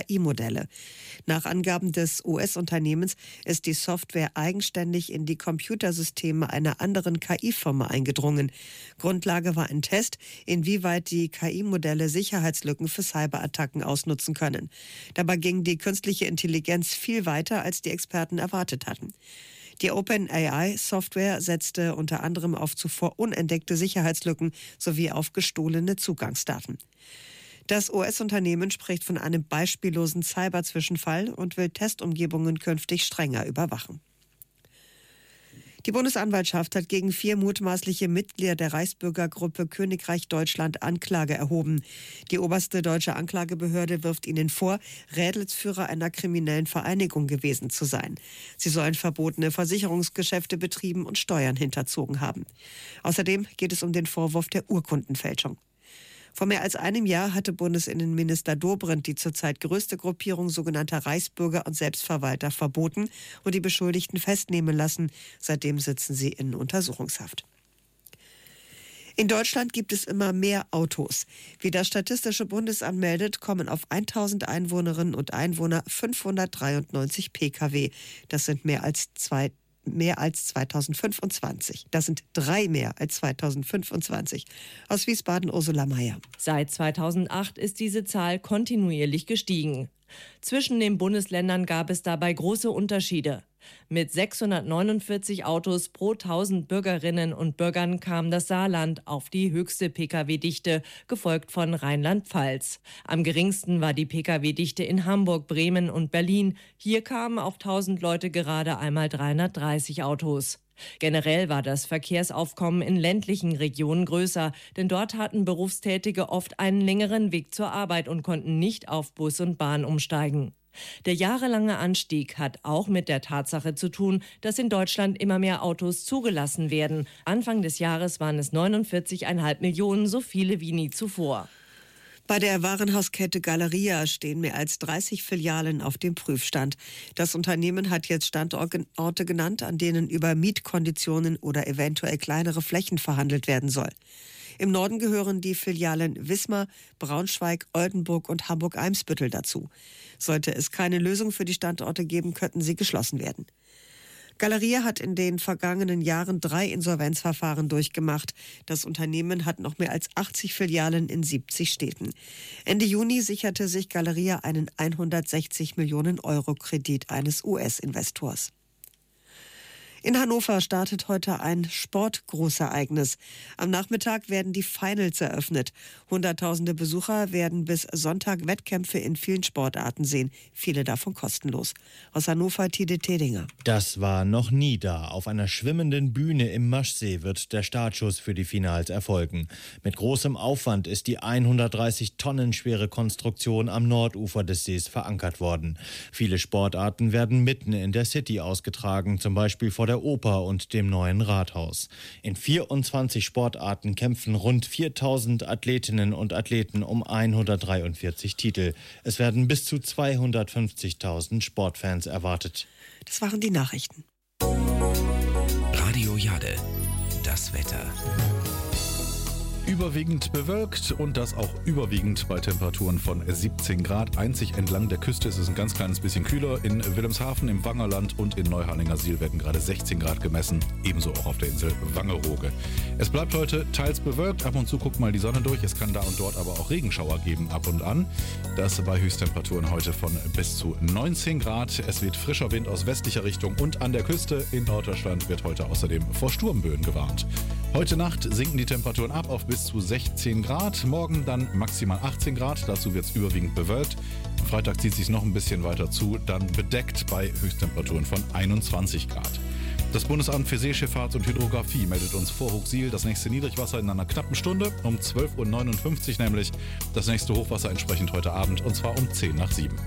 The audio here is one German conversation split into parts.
KI-Modelle. Nach Angaben des US-Unternehmens ist die Software eigenständig in die Computersysteme einer anderen KI-Firma eingedrungen. Grundlage war ein Test, inwieweit die KI-Modelle Sicherheitslücken für Cyberattacken ausnutzen können. Dabei ging die künstliche Intelligenz viel weiter, als die Experten erwartet hatten. Die OpenAI-Software setzte unter anderem auf zuvor unentdeckte Sicherheitslücken sowie auf gestohlene Zugangsdaten. Das US-Unternehmen spricht von einem beispiellosen Cyber-Zwischenfall und will Testumgebungen künftig strenger überwachen. Die Bundesanwaltschaft hat gegen 4 mutmaßliche Mitglieder der Reichsbürgergruppe Königreich Deutschland Anklage erhoben. Die oberste deutsche Anklagebehörde wirft ihnen vor, Rädelsführer einer kriminellen Vereinigung gewesen zu sein. Sie sollen verbotene Versicherungsgeschäfte betrieben und Steuern hinterzogen haben. Außerdem geht es um den Vorwurf der Urkundenfälschung. Vor mehr als einem Jahr hatte Bundesinnenminister Dobrindt die zurzeit größte Gruppierung sogenannter Reichsbürger und Selbstverwalter verboten und die Beschuldigten festnehmen lassen. Seitdem sitzen sie in Untersuchungshaft. In Deutschland gibt es immer mehr Autos. Wie das Statistische Bundesamt meldet, kommen auf 1000 Einwohnerinnen und Einwohner 593 Pkw. Das sind mehr als 2025. Das sind 3 mehr als 2025. Aus Wiesbaden Ursula Mayer. Seit 2008 ist diese Zahl kontinuierlich gestiegen. Zwischen den Bundesländern gab es dabei große Unterschiede. Mit 649 Autos pro 1000 Bürgerinnen und Bürgern kam das Saarland auf die höchste Pkw-Dichte, gefolgt von Rheinland-Pfalz. Am geringsten war die Pkw-Dichte in Hamburg, Bremen und Berlin. Hier kamen auf 1000 Leute gerade einmal 330 Autos. Generell war das Verkehrsaufkommen in ländlichen Regionen größer, denn dort hatten Berufstätige oft einen längeren Weg zur Arbeit und konnten nicht auf Bus und Bahn umsteigen. Der jahrelange Anstieg hat auch mit der Tatsache zu tun, dass in Deutschland immer mehr Autos zugelassen werden. Anfang des Jahres waren es 49,5 Millionen, so viele wie nie zuvor. Bei der Warenhauskette Galeria stehen mehr als 30 Filialen auf dem Prüfstand. Das Unternehmen hat jetzt Standorte genannt, an denen über Mietkonditionen oder eventuell kleinere Flächen verhandelt werden soll. Im Norden gehören die Filialen Wismar, Braunschweig, Oldenburg und Hamburg-Eimsbüttel dazu. Sollte es keine Lösung für die Standorte geben, könnten sie geschlossen werden. Galeria hat in den vergangenen Jahren 3 Insolvenzverfahren durchgemacht. Das Unternehmen hat noch mehr als 80 Filialen in 70 Städten. Ende Juni sicherte sich Galeria einen 160 Millionen Euro Kredit eines US-Investors. In Hannover startet heute ein Sportgroßereignis. Am Nachmittag werden die Finals eröffnet. Hunderttausende Besucher werden bis Sonntag Wettkämpfe in vielen Sportarten sehen. Viele davon kostenlos. Aus Hannover, Tide Tedinger. Das war noch nie da. Auf einer schwimmenden Bühne im Maschsee wird der Startschuss für die Finals erfolgen. Mit großem Aufwand ist die 130 Tonnen schwere Konstruktion am Nordufer des Sees verankert worden. Viele Sportarten werden mitten in der City ausgetragen, zum Beispiel vor der Oper und dem neuen Rathaus. In 24 Sportarten kämpfen rund 4000 Athletinnen und Athleten um 143 Titel. Es werden bis zu 250.000 Sportfans erwartet. Das waren die Nachrichten. Radio Jade, das Wetter. Überwiegend bewölkt und das auch überwiegend bei Temperaturen von 17 Grad. Einzig entlang der Küste ist es ein ganz kleines bisschen kühler. In Wilhelmshaven, im Wangerland und in Neuharlingersiel werden gerade 16 Grad gemessen. Ebenso auch auf der Insel Wangerooge. Es bleibt heute teils bewölkt. Ab und zu guckt mal die Sonne durch. Es kann da und dort aber auch Regenschauer geben ab und an. Das bei Höchsttemperaturen heute von bis zu 19 Grad. Es weht frischer Wind aus westlicher Richtung und an der Küste in Norddeutschland wird heute außerdem vor Sturmböen gewarnt. Heute Nacht sinken die Temperaturen ab auf bis zu 16 Grad. Morgen dann maximal 18 Grad. Dazu wird es überwiegend bewölkt. Am Freitag zieht es sich noch ein bisschen weiter zu. Dann bedeckt bei Höchsttemperaturen von 21 Grad. Das Bundesamt für Seeschifffahrt und Hydrographie meldet uns vor Hochsiel das nächste Niedrigwasser in einer knappen Stunde. Um 12.59 Uhr nämlich. Das nächste Hochwasser entsprechend heute Abend und zwar um 10 nach 7.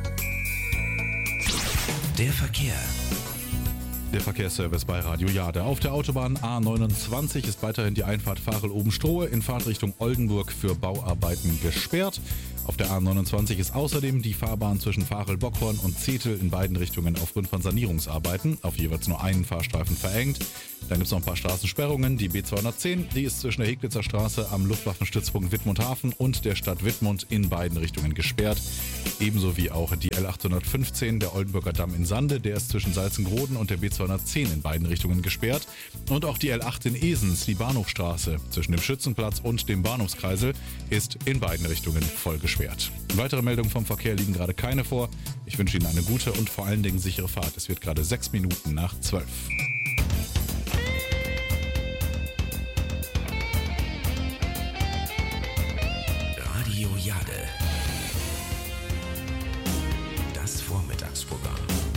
Der Verkehr. Der Verkehrsservice bei Radio Jade. Auf der Autobahn A29 ist weiterhin die Einfahrt Varel-Oben-Strohe in Fahrtrichtung Oldenburg für Bauarbeiten gesperrt. Auf der A29 ist außerdem die Fahrbahn zwischen Varel-Bockhorn und Zetel in beiden Richtungen aufgrund von Sanierungsarbeiten auf jeweils nur einen Fahrstreifen verengt. Dann gibt es noch ein paar Straßensperrungen. Die B210, die ist zwischen der Heglitzer Straße am Luftwaffenstützpunkt Wittmundhafen und der Stadt Wittmund in beiden Richtungen gesperrt. Ebenso wie auch die L815, der Oldenburger Damm in Sande, der ist zwischen Salzengroden und der B210 in beiden Richtungen gesperrt. Und auch die L8 in Esens, die Bahnhofstraße zwischen dem Schützenplatz und dem Bahnhofskreisel, ist in beiden Richtungen voll gesperrt. Weitere Meldungen vom Verkehr liegen gerade keine vor. Ich wünsche Ihnen eine gute und vor allen Dingen sichere Fahrt. Es wird gerade 6 Minuten nach 12. Radio Jade. Das Vormittagsprogramm.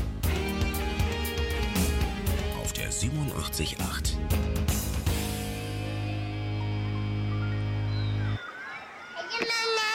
Auf der 87.8. Mama.